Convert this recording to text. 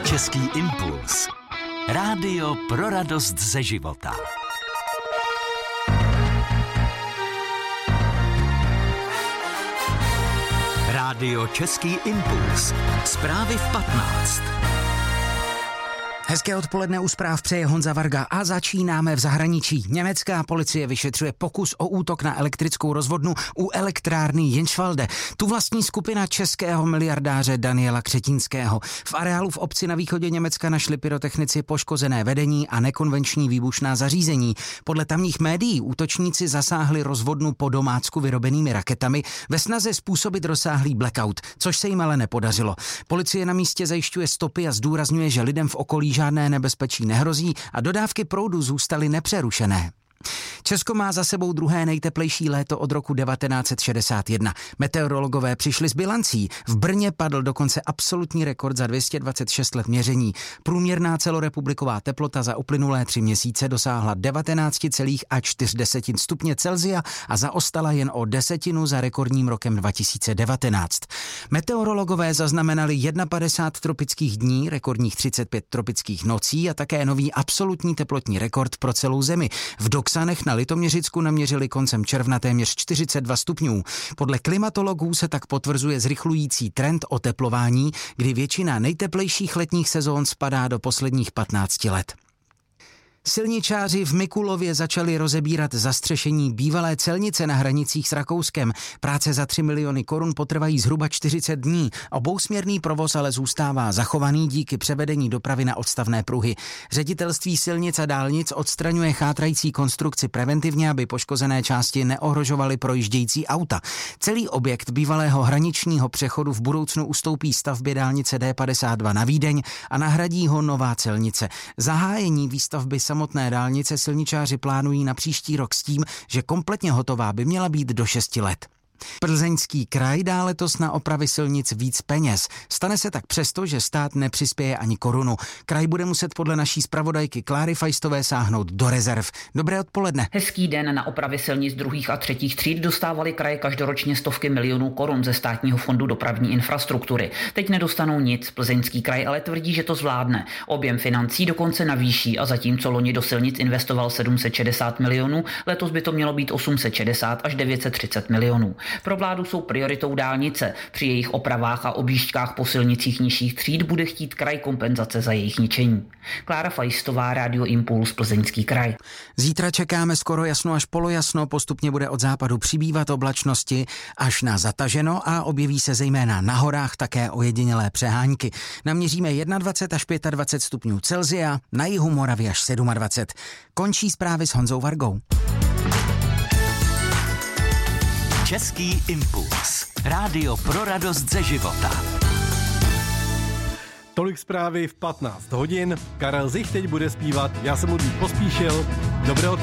Český impuls. Rádio pro radost ze života. Rádio Český impuls. Zprávy v 15. Hezké odpoledne u zpráv přeje Honza Varga a začínáme v zahraničí. Německá policie vyšetřuje pokus o útok na elektrickou rozvodnu u elektrárny Jünschwalde. Tu vlastní skupina českého miliardáře Daniela Křetínského. V areálu v obci na východě Německa našli pyrotechnici poškozené vedení a nekonvenční výbušná zařízení. Podle tamních médií útočníci zasáhli rozvodnu po domácku vyrobenými raketami ve snaze způsobit rozsáhlý blackout, což se jim ale nepodařilo. Policie na místě zajišťuje stopy a zdůrazňuje, že lidem v okolí žádné nebezpečí nehrozí a dodávky proudu zůstaly nepřerušené. Česko má za sebou druhé nejteplejší léto od roku 1961. Meteorologové přišli s bilancí. V Brně padl dokonce absolutní rekord za 226 let měření. Průměrná celorepubliková teplota za uplynulé 3 měsíce dosáhla 19,4 stupně Celsia a zaostala jen o 10 za rekordním rokem 2019. Meteorologové zaznamenali 51 tropických dní, rekordních 35 tropických nocí a také nový absolutní teplotní rekord pro celou zemi. V Doksanech na Litoměřicku naměřili koncem června téměř 42 stupňů. Podle klimatologů se tak potvrzuje zrychlující trend oteplování, kdy většina nejteplejších letních sezón spadá do posledních 15 let. Silničáři v Mikulově začali rozebírat zastřešení bývalé celnice na hranicích s Rakouskem. Práce za 3 miliony korun potrvají zhruba 40 dní. Obousměrný provoz ale zůstává zachovaný díky převedení dopravy na odstavné pruhy. Ředitelství silnic a dálnic odstraňuje chátrající konstrukci preventivně, aby poškozené části neohrožovaly projíždějící auta. Celý objekt bývalého hraničního přechodu v budoucnu ustoupí stavbě dálnice D52 na Vídeň a nahradí ho nová celnice. Zahájení výstavby samotné dálnice silničáři plánují na příští rok s tím, že kompletně hotová by měla být do 6 let. Plzeňský kraj dá letos na opravy silnic víc peněz. Stane se tak přesto, že stát nepřispěje ani korunu. Kraj bude muset podle naší zpravodajky Kláry Fajstové sáhnout do rezerv. Dobré odpoledne. Hezký den. Na opravy silnic 2. a 3. tříd dostávaly kraje každoročně stovky milionů korun ze Státního fondu dopravní infrastruktury. Teď nedostanou nic. Plzeňský kraj ale tvrdí, že to zvládne. Objem financí dokonce navýší a zatímco loni do silnic investoval 760 milionů, letos by to mělo být 860 až 930 milionů. Pro vládu jsou prioritou dálnice. Při jejich opravách a objížďkách po silnicích nižších tříd bude chtít kraj kompenzace za jejich ničení. Klára Fajstová, Rádio Impuls, Plzeňský kraj. Zítra čekáme skoro jasno až polojasno, postupně bude od západu přibývat oblačnosti až na zataženo a objeví se zejména na horách také ojedinělé přehánky. Naměříme 21 až 25 stupňů Celsia, na jihu Moravy až 27. Končí zprávy s Honzou Vargou. Český impuls. Rádio pro radost ze života. Tolik zprávy v 15 hodin. Karel Zich teď bude zpívat. Já jsem Ludvík Pospíšil. Dobré